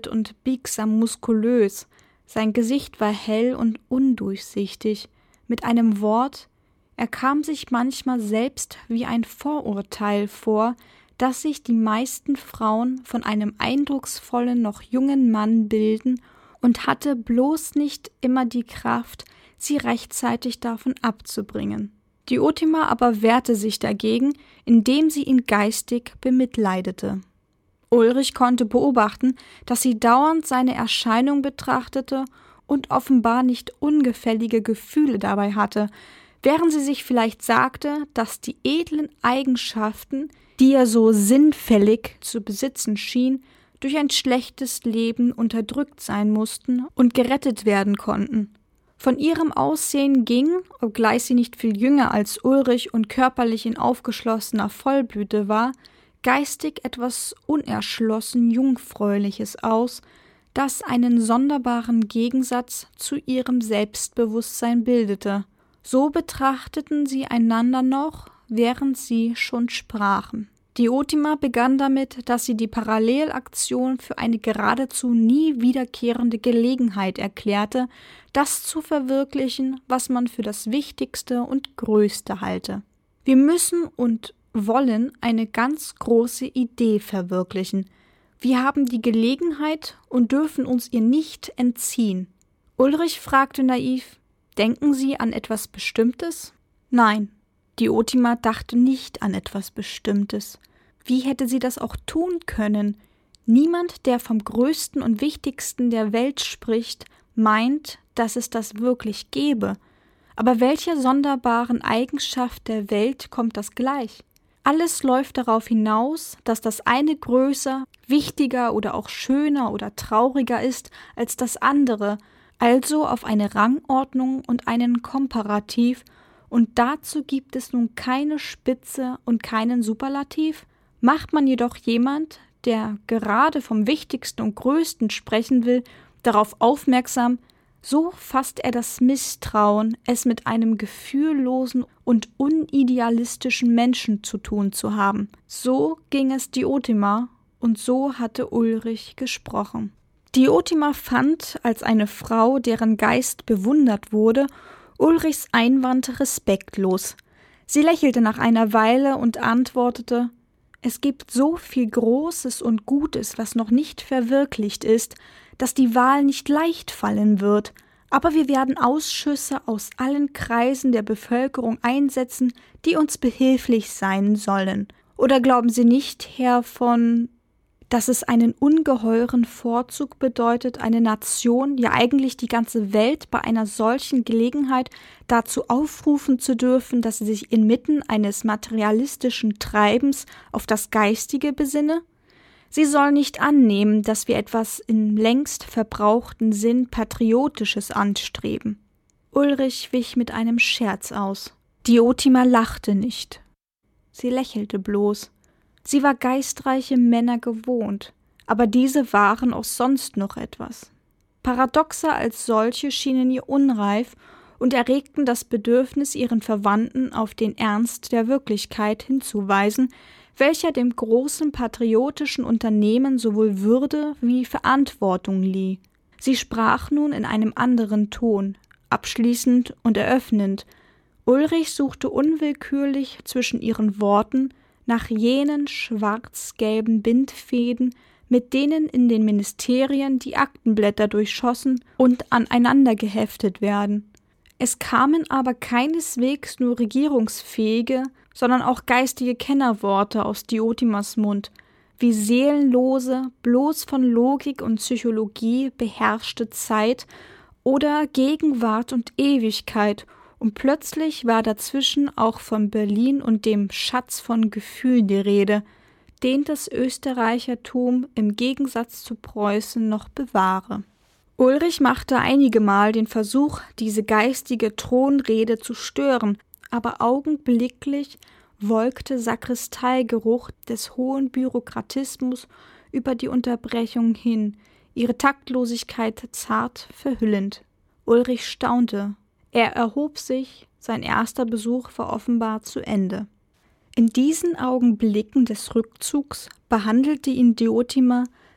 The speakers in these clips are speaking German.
trainiert und biegsam muskulös. Sein Gesicht war hell und undurchsichtig. Mit einem Wort, er kam sich manchmal selbst wie ein Vorurteil vor, das sich die meisten Frauen von einem eindrucksvollen, noch jungen Mann bilden und hatte bloß nicht immer die Kraft, sie rechtzeitig davon abzubringen. Diotima aber wehrte sich dagegen, indem sie ihn geistig bemitleidete. Ulrich konnte beobachten, dass sie dauernd seine Erscheinung betrachtete und offenbar nicht ungefällige Gefühle dabei hatte, während sie sich vielleicht sagte, dass die edlen Eigenschaften, die er so sinnfällig zu besitzen schien, durch ein schlechtes Leben unterdrückt sein mussten und gerettet werden konnten. Von ihrem Aussehen ging, obgleich sie nicht viel jünger als Ulrich und körperlich in aufgeschlossener Vollblüte war, geistig etwas unerschlossen Jungfräuliches aus, das einen sonderbaren Gegensatz zu ihrem Selbstbewusstsein bildete. So betrachteten sie einander noch, während sie schon sprachen. Diotima begann damit, dass sie die Parallelaktion für eine geradezu nie wiederkehrende Gelegenheit erklärte, das zu verwirklichen, was man für das Wichtigste und Größte halte. Wir müssen und wollen eine ganz große Idee verwirklichen. Wir haben die Gelegenheit und dürfen uns ihr nicht entziehen. Ulrich fragte naiv: Denken Sie an etwas Bestimmtes? Nein. Diotima dachte nicht an etwas Bestimmtes. Wie hätte sie das auch tun können? Niemand, der vom Größten und Wichtigsten der Welt spricht, meint, dass es das wirklich gäbe. Aber welcher sonderbaren Eigenschaft der Welt kommt das gleich? Alles läuft darauf hinaus, dass das eine größer, wichtiger oder auch schöner oder trauriger ist als das andere, also auf eine Rangordnung und einen Komparativ, und dazu gibt es nun keine Spitze und keinen Superlativ? Macht man jedoch jemand, der gerade vom Wichtigsten und Größten sprechen will, darauf aufmerksam, so fasst er das Misstrauen, es mit einem gefühllosen und unidealistischen Menschen zu tun zu haben. So ging es Diotima, und so hatte Ulrich gesprochen. Diotima fand, als eine Frau, deren Geist bewundert wurde, Ulrichs Einwand respektlos. Sie lächelte nach einer Weile und antwortete: Es gibt so viel Großes und Gutes, was noch nicht verwirklicht ist, dass die Wahl nicht leicht fallen wird, aber wir werden Ausschüsse aus allen Kreisen der Bevölkerung einsetzen, die uns behilflich sein sollen. Oder glauben Sie nicht, Herr von, dass es einen ungeheuren Vorzug bedeutet, eine Nation, ja eigentlich die ganze Welt bei einer solchen Gelegenheit dazu aufrufen zu dürfen, dass sie sich inmitten eines materialistischen Treibens auf das Geistige besinne? Sie soll nicht annehmen, dass wir etwas im längst verbrauchten Sinn Patriotisches anstreben. Ulrich wich mit einem Scherz aus. Diotima lachte nicht. Sie lächelte bloß. Sie war geistreiche Männer gewohnt, aber diese waren auch sonst noch etwas. Paradoxe als solche schienen ihr unreif und erregten das Bedürfnis, ihren Verwandten auf den Ernst der Wirklichkeit hinzuweisen, welcher dem großen patriotischen Unternehmen sowohl Würde wie Verantwortung lieh. Sie sprach nun in einem anderen Ton, abschließend und eröffnend. Ulrich suchte unwillkürlich zwischen ihren Worten nach jenen schwarz-gelben Bindfäden, mit denen in den Ministerien die Aktenblätter durchschossen und aneinander geheftet werden. Es kamen aber keineswegs nur regierungsfähige, sondern auch geistige Kennerworte aus Diotimas Mund, wie seelenlose, bloß von Logik und Psychologie beherrschte Zeit oder Gegenwart und Ewigkeit, und plötzlich war dazwischen auch von Berlin und dem Schatz von Gefühlen die Rede, den das Österreichertum im Gegensatz zu Preußen noch bewahre. Ulrich machte einigemal den Versuch, diese geistige Thronrede zu stören, aber augenblicklich wolkte Sakristeigeruch des hohen Bürokratismus über die Unterbrechung hin, ihre Taktlosigkeit zart verhüllend. Ulrich staunte. Er erhob sich, sein erster Besuch war offenbar zu Ende. In diesen Augenblicken des Rückzugs behandelte ihn Diotima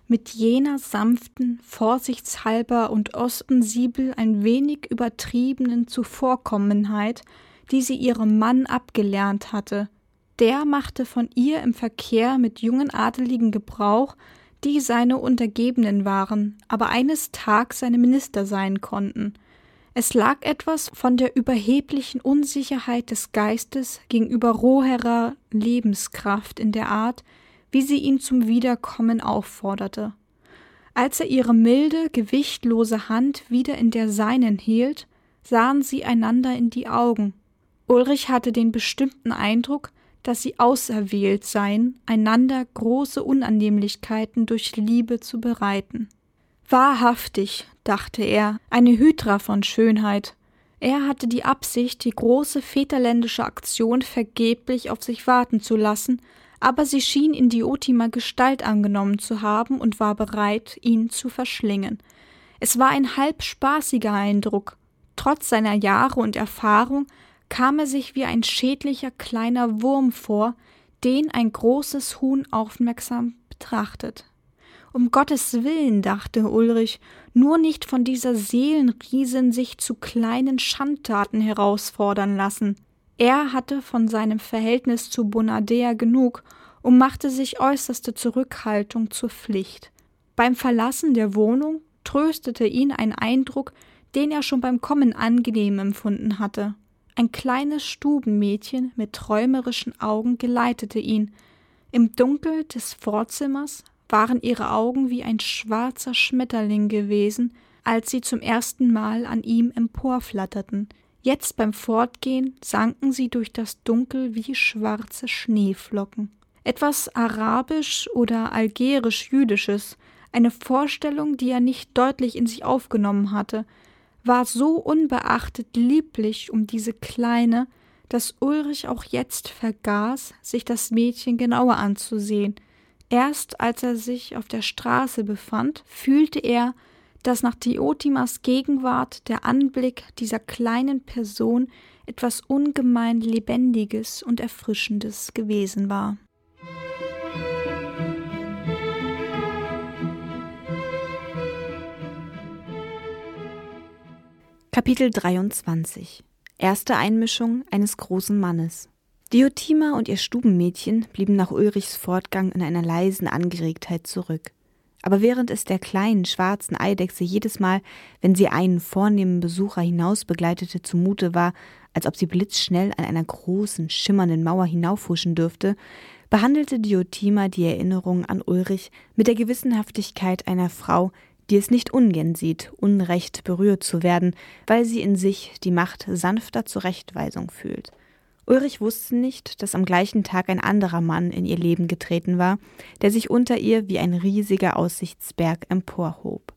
mit jener sanften, vorsichtshalber und ostensibel ein wenig übertriebenen Zuvorkommenheit, die sie ihrem Mann abgelernt hatte. Der machte von ihr im Verkehr mit jungen Adeligen Gebrauch, die seine Untergebenen waren, aber eines Tags seine Minister sein konnten. Es lag etwas von der überheblichen Unsicherheit des Geistes gegenüber roherer Lebenskraft in der Art, wie sie ihn zum Wiederkommen aufforderte. Als er ihre milde, gewichtlose Hand wieder in der seinen hielt, sahen sie einander in die Augen. Ulrich hatte den bestimmten Eindruck, dass sie auserwählt seien, einander große Unannehmlichkeiten durch Liebe zu bereiten. Wahrhaftig, dachte er, eine Hydra von Schönheit. Er hatte die Absicht, die große väterländische Aktion vergeblich auf sich warten zu lassen, aber sie schien in Diotima Gestalt angenommen zu haben und war bereit, ihn zu verschlingen. Es war ein halb spaßiger Eindruck. Trotz seiner Jahre und Erfahrung kam er sich wie ein schädlicher kleiner Wurm vor, den ein großes Huhn aufmerksam betrachtet. Um Gottes Willen, dachte Ulrich, nur nicht von dieser Seelenriesin sich zu kleinen Schandtaten herausfordern lassen. Er hatte von seinem Verhältnis zu Bonardea genug und machte sich äußerste Zurückhaltung zur Pflicht. Beim Verlassen der Wohnung tröstete ihn ein Eindruck, den er schon beim Kommen angenehm empfunden hatte. Ein kleines Stubenmädchen mit träumerischen Augen geleitete ihn. Im Dunkel des Vorzimmers waren ihre Augen wie ein schwarzer Schmetterling gewesen, als sie zum ersten Mal an ihm emporflatterten. Jetzt beim Fortgehen sanken sie durch das Dunkel wie schwarze Schneeflocken. Etwas arabisch oder algerisch-jüdisches, eine Vorstellung, die er nicht deutlich in sich aufgenommen hatte, war so unbeachtet lieblich um diese Kleine, dass Ulrich auch jetzt vergaß, sich das Mädchen genauer anzusehen. Erst als er sich auf der Straße befand, fühlte er, dass nach Diotimas Gegenwart der Anblick dieser kleinen Person etwas ungemein Lebendiges und Erfrischendes gewesen war. Kapitel 23 Erste Einmischung eines großen Mannes. Diotima und ihr Stubenmädchen blieben nach Ulrichs Fortgang in einer leisen Angeregtheit zurück. Aber während es der kleinen, schwarzen Eidechse jedes Mal, wenn sie einen vornehmen Besucher hinaus begleitete, zumute war, als ob sie blitzschnell an einer großen, schimmernden Mauer hinaufhuschen dürfte, behandelte Diotima die Erinnerung an Ulrich mit der Gewissenhaftigkeit einer Frau, die es nicht ungern sieht, unrecht berührt zu werden, weil sie in sich die Macht sanfter Zurechtweisung fühlt. Ulrich wusste nicht, dass am gleichen Tag ein anderer Mann in ihr Leben getreten war, der sich unter ihr wie ein riesiger Aussichtsberg emporhob.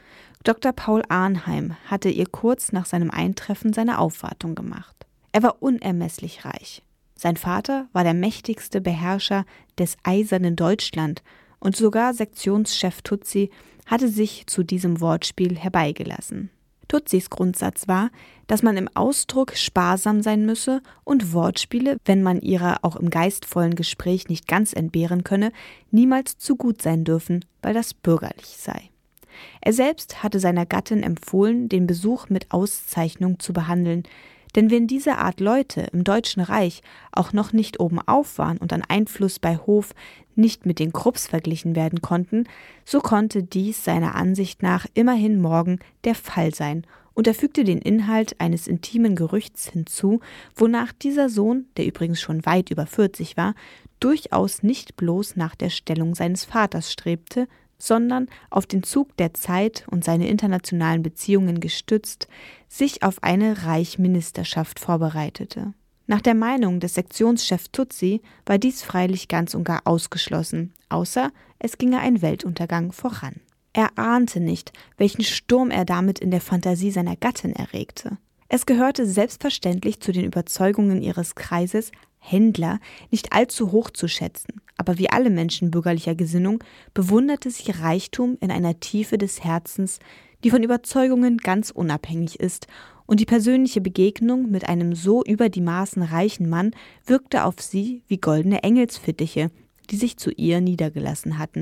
Dr. Paul Arnheim hatte ihr kurz nach seinem Eintreffen seine Aufwartung gemacht. Er war unermesslich reich. Sein Vater war der mächtigste Beherrscher des eisernen Deutschland und sogar Sektionschef Tutsi hatte sich zu diesem Wortspiel herbeigelassen. Tutsis Grundsatz war, dass man im Ausdruck sparsam sein müsse und Wortspiele, wenn man ihrer auch im geistvollen Gespräch nicht ganz entbehren könne, niemals zu gut sein dürfen, weil das bürgerlich sei. Er selbst hatte seiner Gattin empfohlen, den Besuch mit Auszeichnung zu behandeln, denn wenn diese Art Leute im Deutschen Reich auch noch nicht obenauf waren und an Einfluss bei Hof nicht mit den Krupps verglichen werden konnten, so konnte dies seiner Ansicht nach immerhin morgen der Fall sein, und er fügte den Inhalt eines intimen Gerüchts hinzu, wonach dieser Sohn, der übrigens schon weit über 40 war, durchaus nicht bloß nach der Stellung seines Vaters strebte, sondern auf den Zug der Zeit und seine internationalen Beziehungen gestützt, sich auf eine Reichsministerschaft vorbereitete. Nach der Meinung des Sektionschefs Tutsi war dies freilich ganz und gar ausgeschlossen, außer es ginge ein Weltuntergang voran. Er ahnte nicht, welchen Sturm er damit in der Fantasie seiner Gattin erregte. Es gehörte selbstverständlich zu den Überzeugungen ihres Kreises, Händler nicht allzu hoch zu schätzen, aber wie alle Menschen bürgerlicher Gesinnung bewunderte sie Reichtum in einer Tiefe des Herzens, die von Überzeugungen ganz unabhängig ist, und die persönliche Begegnung mit einem so über die Maßen reichen Mann wirkte auf sie wie goldene Engelsfittiche, die sich zu ihr niedergelassen hatten.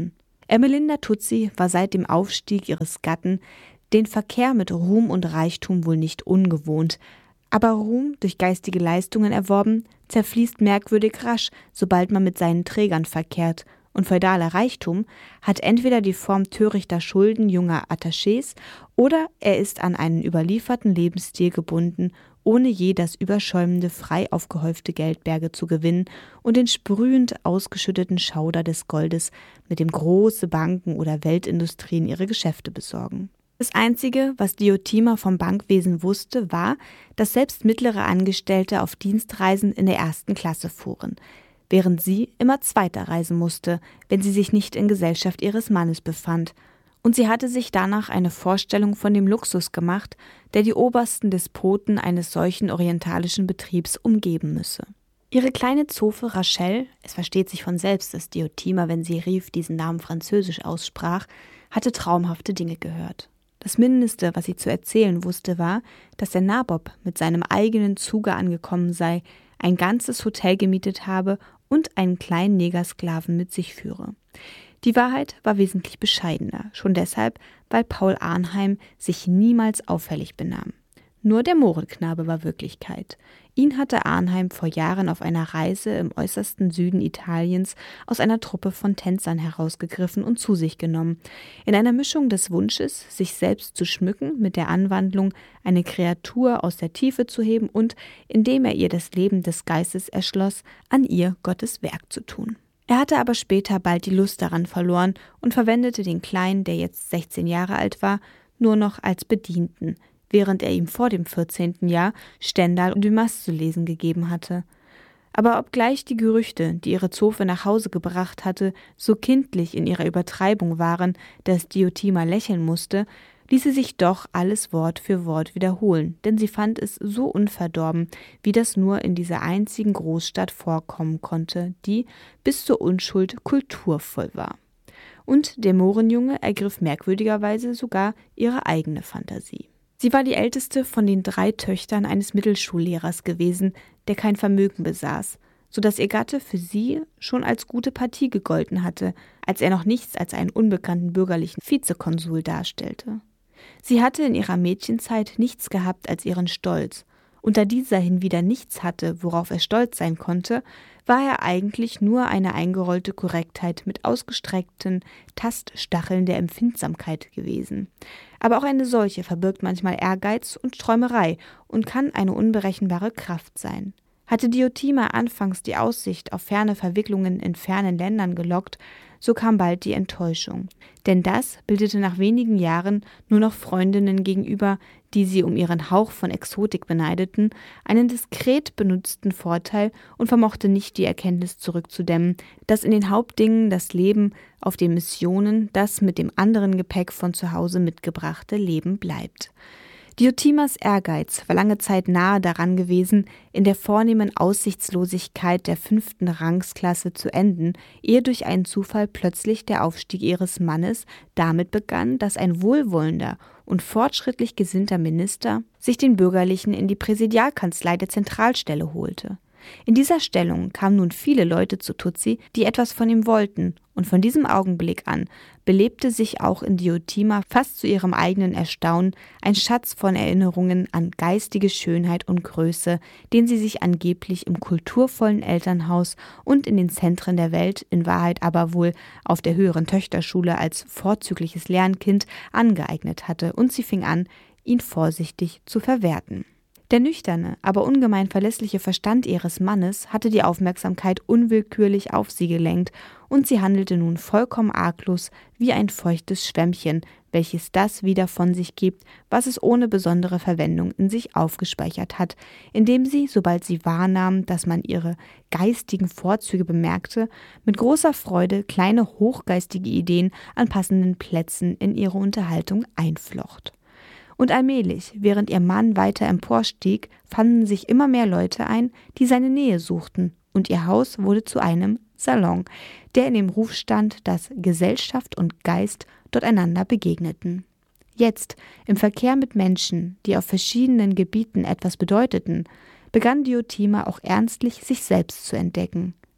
Ermelinda Tutsi war seit dem Aufstieg ihres Gatten den Verkehr mit Ruhm und Reichtum wohl nicht ungewohnt, aber Ruhm, durch geistige Leistungen erworben, zerfließt merkwürdig rasch, sobald man mit seinen Trägern verkehrt, und feudaler Reichtum hat entweder die Form törichter Schulden junger Attachés oder er ist an einen überlieferten Lebensstil gebunden, ohne je das überschäumende, frei aufgehäufte Geldberge zu gewinnen und den sprühend ausgeschütteten Schauder des Goldes, mit dem große Banken oder Weltindustrien ihre Geschäfte besorgen. Das Einzige, was Diotima vom Bankwesen wusste, war, dass selbst mittlere Angestellte auf Dienstreisen in der 1. Klasse fuhren, während sie immer zweiter reisen musste, wenn sie sich nicht in Gesellschaft ihres Mannes befand. Und sie hatte sich danach eine Vorstellung von dem Luxus gemacht, der die obersten Despoten eines solchen orientalischen Betriebs umgeben müsse. Ihre kleine Zofe Rachel, es versteht sich von selbst, dass Diotima, wenn sie rief, diesen Namen französisch aussprach, hatte traumhafte Dinge gehört. Das Mindeste, was sie zu erzählen wusste, war, dass der Nabob mit seinem eigenen Zuge angekommen sei, ein ganzes Hotel gemietet habe und einen kleinen Negersklaven mit sich führe. Die Wahrheit war wesentlich bescheidener, schon deshalb, weil Paul Arnheim sich niemals auffällig benahm. Nur der Mohrenknabe war Wirklichkeit. Ihn hatte Arnheim vor Jahren auf einer Reise im äußersten Süden Italiens aus einer Truppe von Tänzern herausgegriffen und zu sich genommen, in einer Mischung des Wunsches, sich selbst zu schmücken, mit der Anwandlung, eine Kreatur aus der Tiefe zu heben und, indem er ihr das Leben des Geistes erschloss, an ihr Gottes Werk zu tun. Er hatte aber später bald die Lust daran verloren und verwendete den Kleinen, der jetzt 16 Jahre alt war, nur noch als Bedienten, während er ihm vor dem 14. Jahr Stendhal und Dumas zu lesen gegeben hatte. Aber obgleich die Gerüchte, die ihre Zofe nach Hause gebracht hatte, so kindlich in ihrer Übertreibung waren, dass Diotima lächeln musste, ließ sie sich doch alles Wort für Wort wiederholen, denn sie fand es so unverdorben, wie das nur in dieser einzigen Großstadt vorkommen konnte, die bis zur Unschuld kulturvoll war. Und der Mohrenjunge ergriff merkwürdigerweise sogar ihre eigene Fantasie. Sie war die älteste von den 3 Töchtern eines Mittelschullehrers gewesen, der kein Vermögen besaß, so dass ihr Gatte für sie schon als gute Partie gegolten hatte, als er noch nichts als einen unbekannten bürgerlichen Vizekonsul darstellte. Sie hatte in ihrer Mädchenzeit nichts gehabt als ihren Stolz, und da dieser hinwieder nichts hatte, worauf er stolz sein konnte, war er eigentlich nur eine eingerollte Korrektheit mit ausgestreckten Taststacheln der Empfindsamkeit gewesen. Aber auch eine solche verbirgt manchmal Ehrgeiz und Träumerei und kann eine unberechenbare Kraft sein. Hatte Diotima anfangs die Aussicht auf ferne Verwicklungen in fernen Ländern gelockt, so kam bald die Enttäuschung. Denn das bildete nach wenigen Jahren nur noch Freundinnen gegenüber, die sie um ihren Hauch von Exotik beneideten, einen diskret benutzten Vorteil und vermochte nicht die Erkenntnis zurückzudämmen, dass in den Hauptdingen das Leben auf den Missionen das mit dem anderen Gepäck von zu Hause mitgebrachte Leben bleibt. Diotimas Ehrgeiz war lange Zeit nahe daran gewesen, in der vornehmen Aussichtslosigkeit der 5. Rangsklasse zu enden, ehe durch einen Zufall plötzlich der Aufstieg ihres Mannes damit begann, dass ein wohlwollender und fortschrittlich gesinnter Minister sich den Bürgerlichen in die Präsidialkanzlei der Zentralstelle holte. In dieser Stellung kamen nun viele Leute zu Tutsi, die etwas von ihm wollten, und von diesem Augenblick an belebte sich auch in Diotima fast zu ihrem eigenen Erstaunen ein Schatz von Erinnerungen an geistige Schönheit und Größe, den sie sich angeblich im kulturvollen Elternhaus und in den Zentren der Welt, in Wahrheit aber wohl auf der höheren Töchterschule als vorzügliches Lernkind angeeignet hatte, und sie fing an, ihn vorsichtig zu verwerten. Der nüchterne, aber ungemein verlässliche Verstand ihres Mannes hatte die Aufmerksamkeit unwillkürlich auf sie gelenkt, und sie handelte nun vollkommen arglos wie ein feuchtes Schwämmchen, welches das wieder von sich gibt, was es ohne besondere Verwendung in sich aufgespeichert hat, indem sie, sobald sie wahrnahm, dass man ihre geistigen Vorzüge bemerkte, mit großer Freude kleine hochgeistige Ideen an passenden Plätzen in ihre Unterhaltung einflocht. Und allmählich, während ihr Mann weiter emporstieg, fanden sich immer mehr Leute ein, die seine Nähe suchten, und ihr Haus wurde zu einem Salon, der in dem Ruf stand, dass Gesellschaft und Geist dort einander begegneten. Jetzt, im Verkehr mit Menschen, die auf verschiedenen Gebieten etwas bedeuteten, begann Diotima auch ernstlich sich selbst zu entdecken.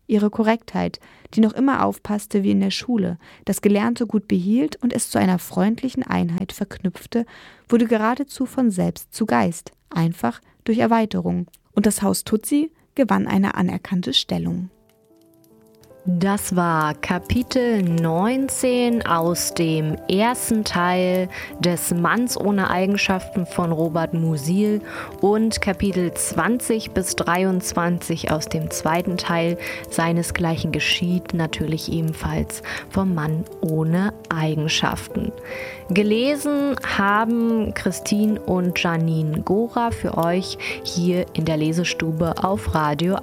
Ihre Korrektheit, die noch immer aufpasste wie in der Schule, das Gelernte gut behielt und es zu einer freundlichen Einheit verknüpfte, wurde geradezu von selbst zu Geist, einfach durch Erweiterung. Und das Haus Tutsi gewann eine anerkannte Stellung. Das war Kapitel 19 aus dem ersten Teil des Manns ohne Eigenschaften von Robert Musil und Kapitel 20 bis 23 aus dem zweiten Teil seinesgleichen geschieht, natürlich ebenfalls vom Mann ohne Eigenschaften. Gelesen haben Christine und Janine Gora für euch hier in der Lesestube auf Radio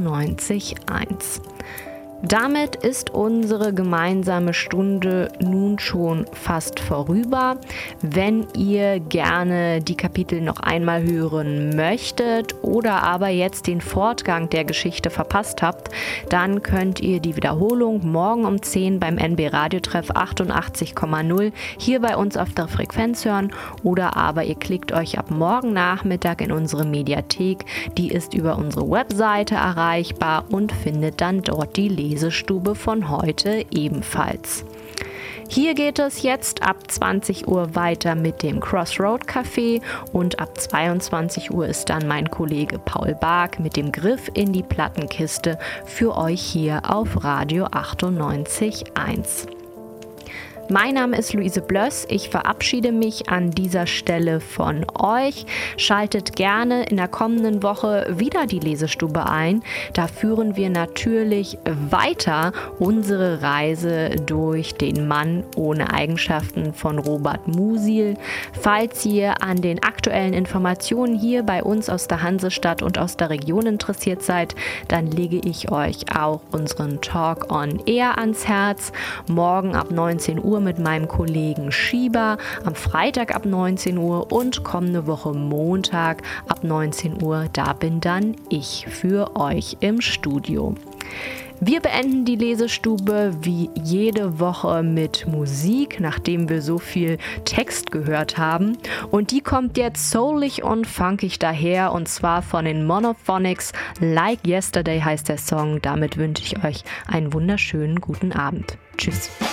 98.1. Damit ist unsere gemeinsame Stunde nun schon fast vorüber. Wenn ihr gerne die Kapitel noch einmal hören möchtet oder aber jetzt den Fortgang der Geschichte verpasst habt, dann könnt ihr die Wiederholung morgen um 10 beim NB Radiotreff 88,0 hier bei uns auf der Frequenz hören oder aber ihr klickt euch ab morgen Nachmittag in unsere Mediathek. Die ist über unsere Webseite erreichbar und findet dann dort die Lesestube von heute ebenfalls. Hier geht es jetzt ab 20 Uhr weiter mit dem Crossroad Café und ab 22 Uhr ist dann mein Kollege Paul Bark mit dem Griff in die Plattenkiste für euch hier auf Radio 98.1. Mein Name ist Luise Blöss. Ich verabschiede mich an dieser Stelle von euch. Schaltet gerne in der kommenden Woche wieder die Lesestube ein. Da führen wir natürlich weiter unsere Reise durch den Mann ohne Eigenschaften von Robert Musil. Falls ihr an den aktuellen Informationen hier bei uns aus der Hansestadt und aus der Region interessiert seid, dann lege ich euch auch unseren Talk on Air ans Herz. Morgen ab 19 Uhr mit meinem Kollegen Schieber, am Freitag ab 19 Uhr und kommende Woche Montag ab 19 Uhr. Da bin dann ich für euch im Studio. Wir beenden die Lesestube wie jede Woche mit Musik, nachdem wir so viel Text gehört haben. Und die kommt jetzt soulig und funkig daher, und zwar von den Monophonics. Like Yesterday heißt der Song. Damit wünsche ich euch einen wunderschönen guten Abend. Tschüss.